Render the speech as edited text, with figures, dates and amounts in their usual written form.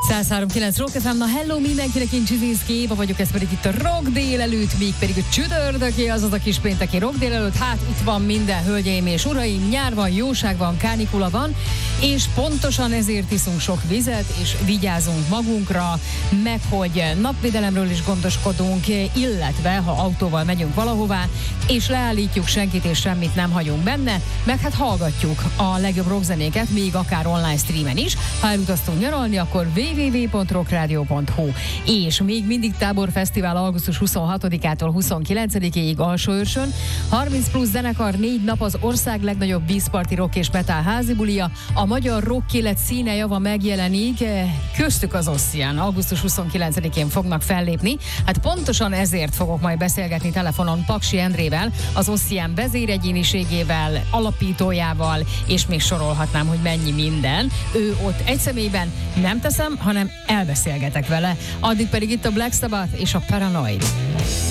103.9 Rock FM, na hello mindenkinek, én Csizinszki Éva vagyok, ez pedig itt a Rock délelőtt, még pedig a csütörtöké, azaz a kis pénteki Rock délelőtt. Hát itt van minden, hölgyeim és uraim, nyár van, jóság van, kánikula van, és pontosan ezért iszunk sok vizet, és vigyázunk magunkra, meg hogy napvédelemről is gondoskodunk, illetve ha autóval megyünk valahová, és leállítjuk, senkit és semmit nem hagyunk benne, meg hát hallgatjuk a legjobb rockzenéket, még akár online streamen is. Ha elutaztunk nyaralni, akkor www.rockradio.hu. És még mindig táborfesztivál augusztus 26-ától 29-ig Alsóőrsön. 30 plusz zenekar, 4 nap az ország legnagyobb vízparti rock és metal házibulia. A magyar rock élet színe java megjelenik, köztük az Ossian. Augusztus 29-én fognak fellépni. Hát pontosan ezért fogok majd beszélgetni telefonon Paksi Endrével, az Ossian vezéregyéniségével, alapítójával, és még sorolhatnám, hogy mennyi minden. Ő ott egy személyben nem teszem, hanem elbeszélgetek vele. Addig pedig itt a Black Sabbath és a Paranoid.